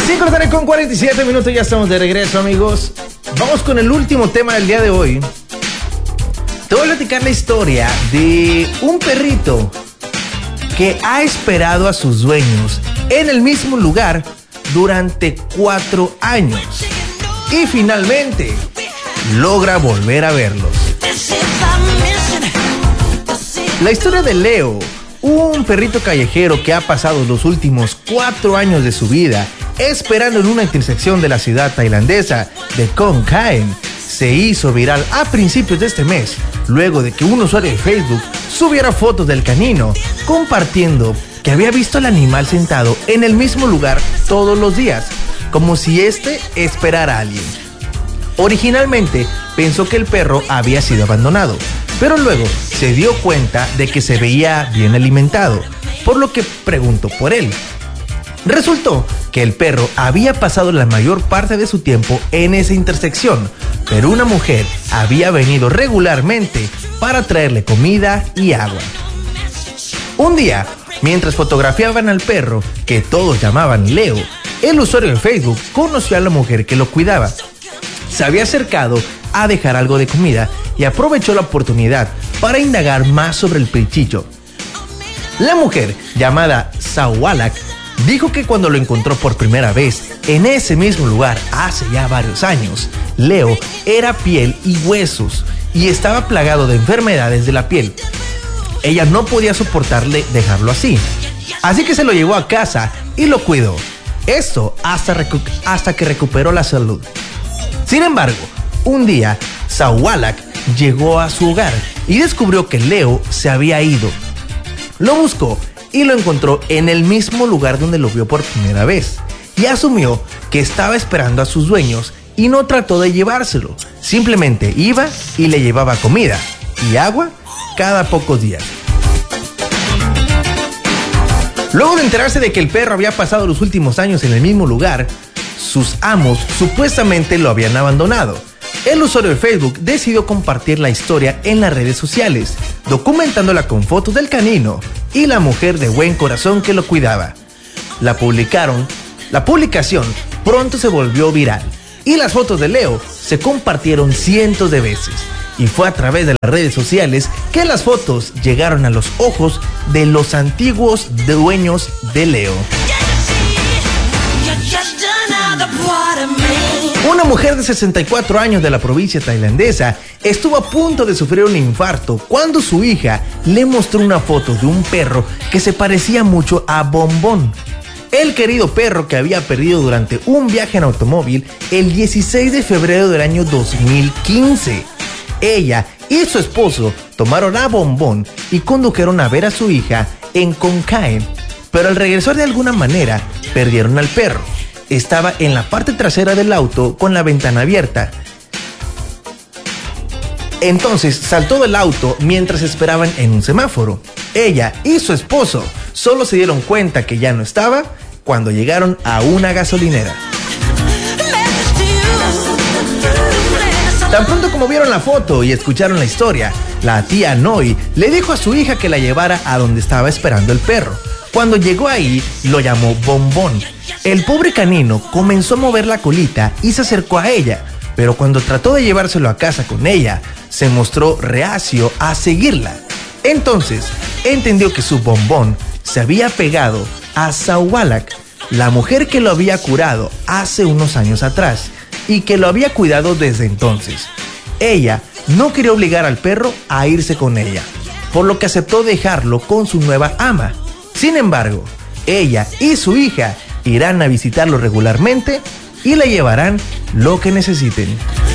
Con 47 minutos ya estamos de regreso, amigos. Vamos con el último tema del día de hoy. Te voy a platicar la historia de un perrito que ha esperado a sus dueños en el mismo lugar durante 4 años y finalmente logra volver a verlos. La historia de Leo, un perrito callejero que ha pasado los últimos 4 años de su vida esperando en una intersección de la ciudad tailandesa de Khon Kaen, se hizo viral a principios de este mes, luego de que un usuario de Facebook subiera fotos del canino, compartiendo que había visto al animal sentado en el mismo lugar todos los días, como si éste esperara a alguien. Originalmente pensó que el perro había sido abandonado, pero luego se dio cuenta de que se veía bien alimentado, por lo que preguntó por él. Resultó que el perro había pasado la mayor parte de su tiempo en esa intersección, pero una mujer había venido regularmente para traerle comida y agua. Un día, mientras fotografiaban al perro, que todos llamaban Leo, el usuario de Facebook conoció a la mujer que lo cuidaba. Se había acercado a dejar algo de comida y aprovechó la oportunidad para indagar más sobre el pichicho. La mujer, llamada Sawalak, dijo que cuando lo encontró por primera vez en ese mismo lugar hace ya varios años, Leo era piel y huesos y estaba plagado de enfermedades de la piel. Ella no podía soportarle dejarlo así que se lo llevó a casa y lo cuidó. Esto hasta que recuperó la salud. Sin embargo, un día, Sawalak llegó a su hogar y descubrió que Leo se había ido. Lo buscó y lo encontró en el mismo lugar donde lo vio por primera vez, y asumió que estaba esperando a sus dueños y no trató de llevárselo. Simplemente iba y le llevaba comida y agua cada pocos días. Luego de enterarse de que el perro había pasado los últimos años en el mismo lugar, sus amos supuestamente lo habían abandonado. El usuario de Facebook decidió compartir la historia en las redes sociales, documentándola con fotos del canino y la mujer de buen corazón que lo cuidaba. La publicación pronto se volvió viral y las fotos de Leo se compartieron cientos de veces. Y fue a través de las redes sociales que las fotos llegaron a los ojos de los antiguos dueños de Leo. Una mujer de 64 años de la provincia tailandesa estuvo a punto de sufrir un infarto cuando su hija le mostró una foto de un perro que se parecía mucho a Bombón, el querido perro que había perdido durante un viaje en automóvil el 16 de febrero del año 2015. Ella y su esposo tomaron a Bombón y condujeron a ver a su hija en Khon Kaen, pero al regresar de alguna manera perdieron al perro. Estaba en la parte trasera del auto con la ventana abierta. Entonces saltó del auto mientras esperaban en un semáforo. Ella y su esposo solo se dieron cuenta que ya no estaba cuando llegaron a una gasolinera. Tan pronto como vieron la foto y escucharon la historia, la tía Noi le dijo a su hija que la llevara a donde estaba esperando el perro. Cuando llegó ahí, lo llamó Bombón. El pobre canino comenzó a mover la colita y se acercó a ella, pero cuando trató de llevárselo a casa con ella, se mostró reacio a seguirla. Entonces, entendió que su Bombón se había pegado a Sawalak, la mujer que lo había curado hace unos años atrás y que lo había cuidado desde entonces. Ella no quería obligar al perro a irse con ella, por lo que aceptó dejarlo con su nueva ama. Sin embargo, ella y su hija irán a visitarlo regularmente y le llevarán lo que necesiten.